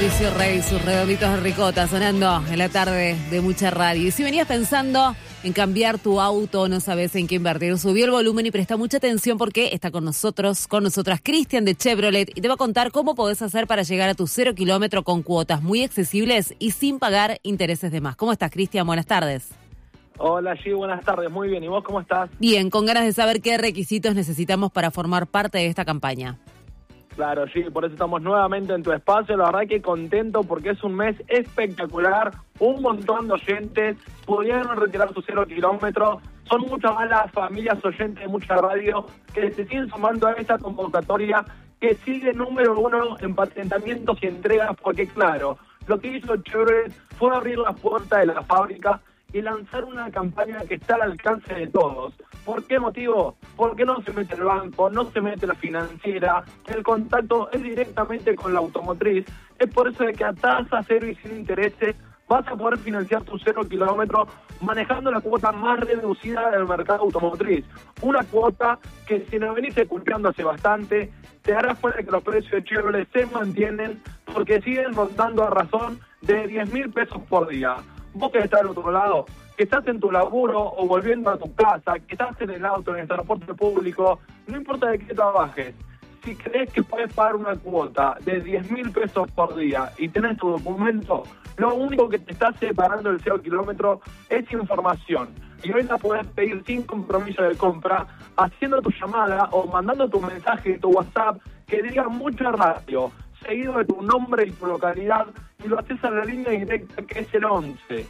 Lucio Rey, sus redonditos de ricota sonando en la tarde de mucha radio. Y si venías pensando en cambiar tu auto, no sabes en qué invertir, subí el volumen y presta mucha atención porque está con nosotras Cristian de Chevrolet y te va a contar cómo podés hacer para llegar a tu 0 kilómetro con cuotas muy accesibles y sin pagar intereses de más. ¿Cómo estás, Cristian? Buenas tardes. Hola, G, buenas tardes. Muy bien. ¿Y vos cómo estás? Bien, con ganas de saber qué requisitos necesitamos para formar parte de esta campaña. Claro, sí, por eso estamos nuevamente en tu espacio. La verdad que contento porque es un mes espectacular. Un montón de oyentes pudieron retirar sus 0 kilómetros. Son muchas más las familias oyentes de mucha radio que se siguen sumando a esta convocatoria que sigue número 1 en patentamientos y entregas porque, claro, lo que hizo Chevrolet fue abrir las puertas de la fábrica y lanzar una campaña que está al alcance de todos. ¿Por qué motivo? Porque no se mete el banco, no se mete la financiera, el contacto es directamente con la automotriz. Es por eso de que a tasa cero y sin intereses vas a poder financiar tu 0 kilómetro manejando la cuota más reducida del mercado automotriz. Una cuota que si la venís escuchando hace bastante, te darás cuenta que los precios de Chevrolet se mantienen porque siguen rondando a razón de 10.000 pesos por día. Vos que estás del otro lado, que estás en tu laburo o volviendo a tu casa, que estás en el auto, en el transporte público, no importa de qué trabajes, si crees que puedes pagar una cuota de 10.000 pesos por día y tenés tu documento, lo único que te está separando del 0 kilómetro es información. Y hoy la podés pedir sin compromiso de compra, haciendo tu llamada o mandando tu mensaje, tu WhatsApp, que diga mucha radio, seguido de tu nombre y tu localidad, y lo haces a la línea directa que es el 11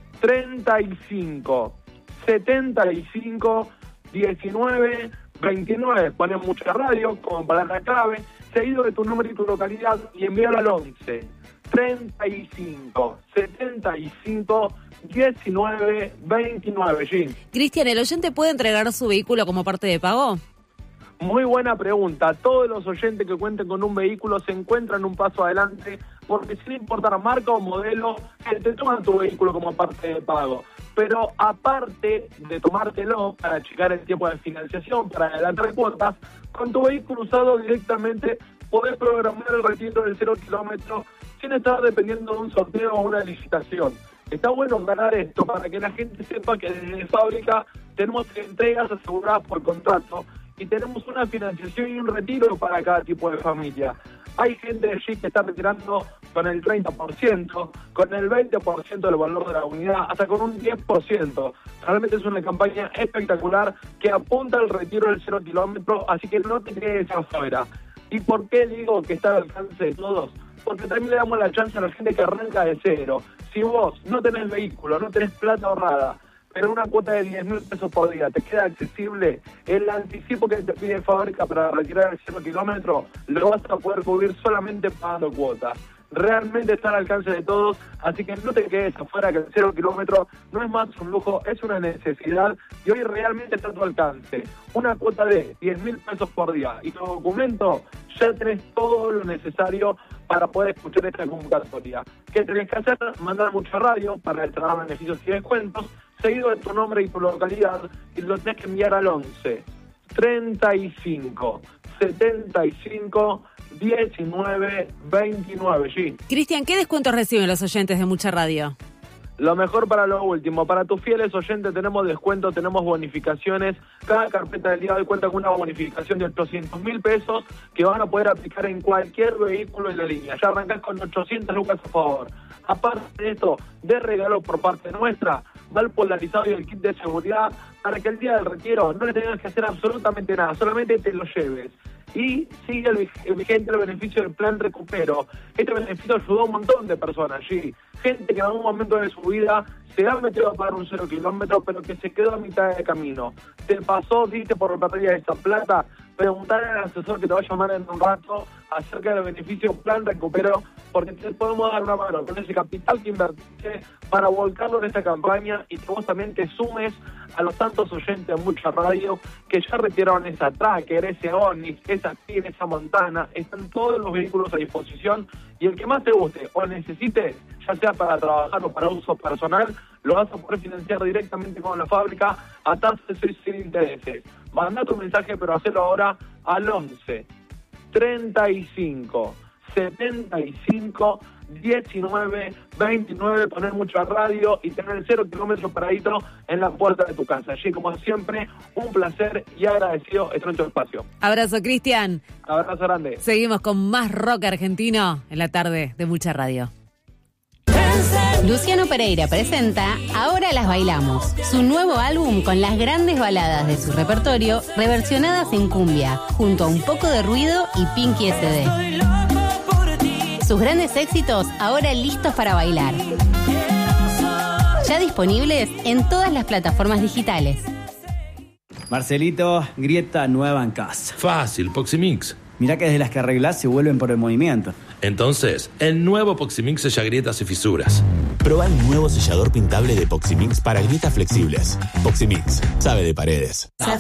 35 75 19 29. Pones mucha radio como palabra clave, seguido de tu nombre y tu localidad, y envíalo al 11 35 75 19 29. Jim. Cristian, ¿el oyente puede entregar su vehículo como parte de pago? Muy buena pregunta. Todos los oyentes que cuenten con un vehículo se encuentran un paso adelante porque sin importar marca o modelo, te toman tu vehículo como parte de pago. Pero aparte de tomártelo para achicar el tiempo de financiación, para adelantar cuotas, con tu vehículo usado directamente podés programar el retiro del 0 kilómetro sin estar dependiendo de un sorteo o una licitación. Está bueno ganar esto para que la gente sepa que desde fábrica tenemos entregas aseguradas por contrato y tenemos una financiación y un retiro para cada tipo de familia. Hay gente de allí que está retirando con el 30%, con el 20% del valor de la unidad, hasta con un 10%. Realmente es una campaña espectacular que apunta al retiro del 0 kilómetro, así que no te quedes afuera. ¿Y por qué digo que está al alcance de todos? Porque también le damos la chance a la gente que arranca de cero. Si vos no tenés vehículo, no tenés plata ahorrada, pero una cuota de 10.000 pesos por día te queda accesible, el anticipo que te pide fábrica para retirar el 0 kilómetro lo vas a poder cubrir solamente pagando cuotas. Realmente está al alcance de todos, así que no te quedes afuera, que el 0 kilómetro no es más un lujo, es una necesidad y hoy realmente está a tu alcance. Una cuota de 10.000 pesos por día y tu documento, ya tenés todo lo necesario para poder escuchar esta convocatoria. ¿Qué tenés que hacer? Mandar mucha radio para entregar beneficios y descuentos, seguido de tu nombre y tu localidad, y lo tenés que enviar al 11 35 75 19 29. Sí. Cristian, ¿qué descuentos reciben los oyentes de mucha radio? Lo mejor para lo último. Para tus fieles oyentes tenemos descuento, tenemos bonificaciones. Cada carpeta del día de hoy cuenta con una bonificación de 800.000 pesos que van a poder aplicar en cualquier vehículo de la línea. Ya arrancás con 800 lucas a favor. Aparte de esto, de regalo por parte nuestra, va el polarizado y el kit de seguridad para que el día del retiro no le tengas que hacer absolutamente nada, solamente te lo lleves. Y sigue el vigente el beneficio del plan Recupero. Este beneficio ayudó a un montón de personas allí. Gente que en algún momento de su vida se ha metido a pagar un 0 kilómetro, pero que se quedó a mitad de camino. Te pasó, diste por batería de esa plata, preguntar al asesor que te va a llamar en un rato acerca del beneficio plan Recupero, porque te podemos dar una mano con ese capital que invertiste para volcarlo en esta campaña y que vos también te sumes a los tantos oyentes de mucha radio que ya retiraron esa Tracker, ese Onix, esa Tigre, esa Montana. Están todos los vehículos a disposición y el que más te guste o necesites, ya sea para trabajar o para uso personal, lo vas a poder financiar directamente con la fábrica a tasas sin intereses. Manda tu mensaje, pero hacelo ahora al 11 35 75 1929, poner mucha radio y tener 0 kilómetros paradito en la puerta de tu casa. Allí, como siempre, un placer y agradecido estar en tu espacio. Abrazo, Cristian. Abrazo grande. Seguimos con más rock argentino en la tarde de Mucha Radio. Luciano Pereira presenta Ahora las bailamos, su nuevo álbum con las grandes baladas de su repertorio reversionadas en cumbia, junto a Un Poco de Ruido y Pinky SD. Sus grandes éxitos ahora listos para bailar. Ya disponibles en todas las plataformas digitales. Marcelito, grieta nueva en casa. Fácil, Poximix. Mirá que desde las que arreglás se vuelven por el movimiento. Entonces, el nuevo Poximix sella grietas y fisuras. Proba el nuevo sellador pintable de Poximix para grietas flexibles. Poximix, sabe de paredes.